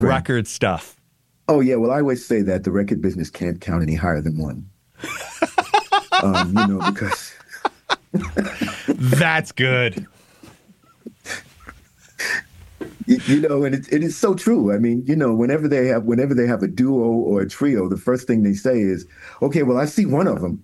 record stuff. Oh, yeah. Well, I always say that the record business can't count any higher than one. Because... That's good. And it is so true. I mean, whenever they have a duo or a trio, the first thing they say is, okay, well, I see one of them.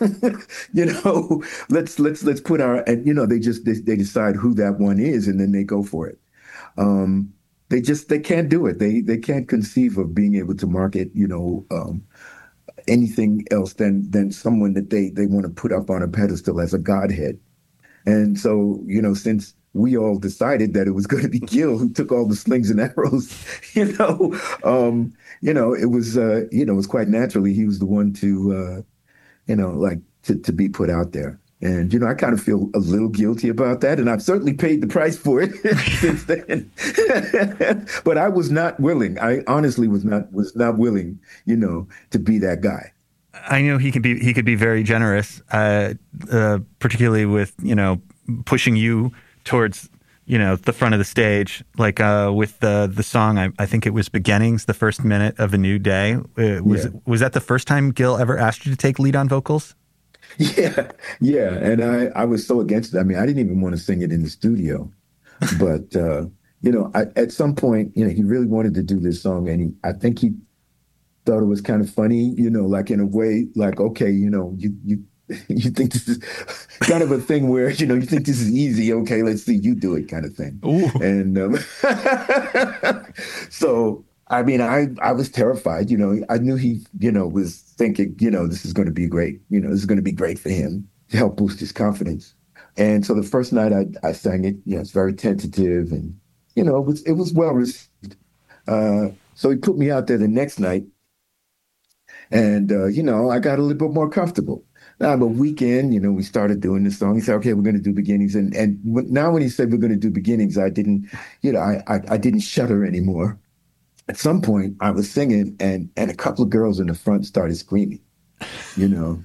Let's put our, and they decide who that one is, and then they go for it. They can't do it. They can't conceive of being able to market, anything else than someone that they want to put up on a pedestal as a godhead. And so, since we all decided that it was going to be Gil who took all the slings and arrows, it was quite naturally he was the one to, to be put out there. And, I kind of feel a little guilty about that. And I've certainly paid the price for it since then. But I was not willing. I honestly was not willing, to be that guy. I know he could be very generous, particularly with, pushing you towards, the front of the stage, like with the song, I think it was Beginnings, the first minute of A New Day. Was that the first time Gil ever asked you to take lead on vocals? Yeah. And I was so against it. I mean, I didn't even want to sing it in the studio. But, at some point, he really wanted to do this song. And I think he thought it was kind of funny, like in a way, like, okay, you think this is kind of a thing where, you think this is easy. Okay, let's see you do it kind of thing. Ooh. And so, I mean, I was terrified. I knew he, was thinking, this is going to be great. This is going to be great for him to help boost his confidence. And so the first night I sang it, it's very tentative and, it was well received. So he put me out there the next night and, I got a little bit more comfortable. Now, the weekend, we started doing this song. He said, okay, we're going to do Beginnings. And now when he said we're going to do Beginnings, I didn't, I didn't shudder anymore. At some point, I was singing, and a couple of girls in the front started screaming, and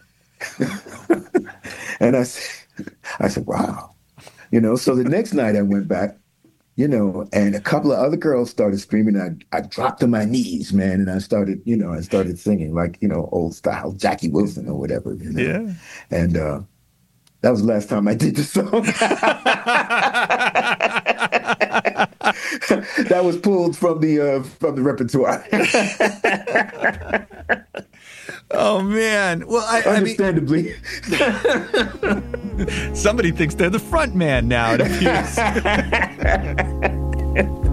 I said, wow, So the next night I went back, and a couple of other girls started screaming. I dropped to my knees, man, and I started singing like old style Jackie Wilson or whatever. Yeah. And that was the last time I did the song. That was pulled from the repertoire. Oh man! Well, understandably, somebody thinks they're the front man now. It appears.